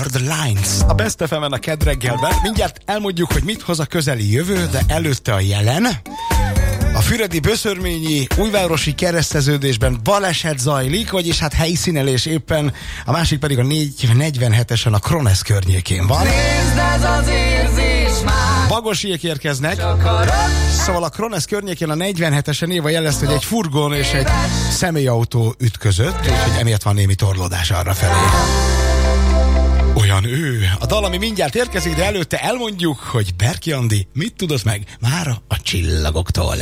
Blurred Lines. A Best FM-en a Kedd reggelben. Mindjárt elmondjuk, hogy mit hoz a közeli jövő, de előtte a jelen. A füredi Böszörményi újvárosi kereszteződésben baleset zajlik, vagyis hát helyszínelés éppen, a másik pedig a 447-esen a Kronesz környékén van. Bagosiek érkeznek, szóval a Kronesz környékén a 47-esen Éva jelezte, hogy egy furgon és egy személyautó ütközött, úgyhogy emiatt van némi torlódás arra felé. Olyan ő. A dal, ami mindjárt érkezik, de előtte elmondjuk, hogy Berki Andi mit tudott meg mára a csillagoktól.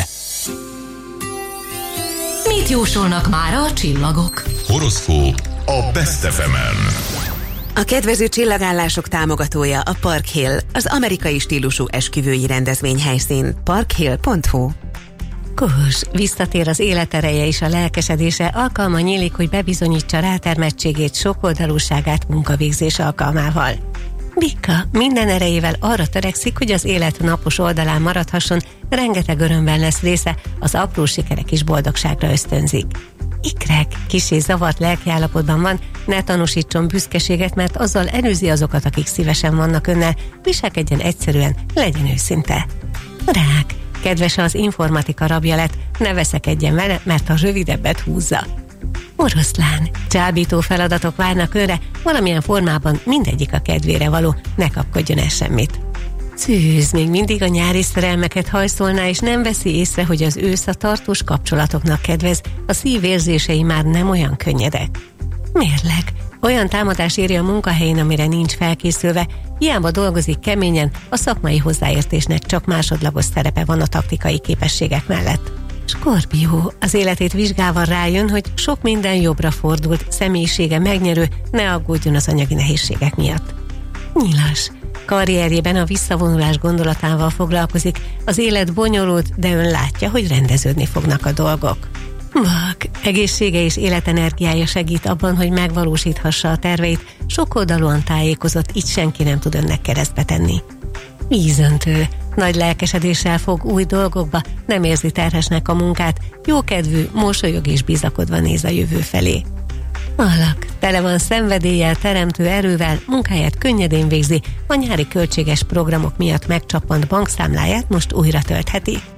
Mit jósolnak mára a csillagok? Horoszkóp a Best FM-en. A kedvező csillagállások támogatója a Park Hill, az amerikai stílusú esküvői rendezvényhelyszín. parkhill.hu. Kós, visszatér az életereje és a lelkesedése, alkalma nyílik, hogy bebizonyítsa rátermettségét, sokoldalúságát munkavégzés alkalmával. Bika minden erejével arra törekszik, hogy az élet napos oldalán maradhasson, rengeteg örömben lesz része, az apró sikerek is boldogságra ösztönzik. Ikrek, kissé zavart lelkiállapotban van, ne tanúsítson büszkeséget, mert azzal előzi azokat, akik szívesen vannak önnel, viselkedjen egyszerűen, legyen őszinte. Rák, kedvese az informatika rabja lett, ne veszekedjen vele, mert a rövidebbet húzza. Oroszlán, csábító feladatok várnak önre, valamilyen formában mindegyik a kedvére való, ne kapkodjon el semmit. Szűz, még mindig a nyári szerelmeket hajszolná, és nem veszi észre, hogy az ősz a tartós kapcsolatoknak kedvez, a szív érzései már nem olyan könnyedek. Mérleg, olyan támadás éri a munkahelyén, amire nincs felkészülve, hiába dolgozik keményen, a szakmai hozzáértésnek csak másodlagos szerepe van a taktikai képességek mellett. Skorpió, az életét vizsgálva rájön, hogy sok minden jobbra fordult, személyisége megnyerő, ne aggódjon az anyagi nehézségek miatt. Nyilas, karrierjében a visszavonulás gondolatával foglalkozik, az élet bonyolult, de ön látja, hogy rendeződni fognak a dolgok. Vak, egészsége és életenergiája segít abban, hogy megvalósíthassa a terveit, sokoldalúan tájékozott, így senki nem tud önnek keresztbe tenni. Vízöntő, nagy lelkesedéssel fog új dolgokba, nem érzi terhesnek a munkát, jókedvű, mosolyog és bizakodva néz a jövő felé. Alak, tele van szenvedéllyel, teremtő erővel, munkáját könnyedén végzi, a nyári költséges programok miatt megcsappant bankszámláját most újra töltheti.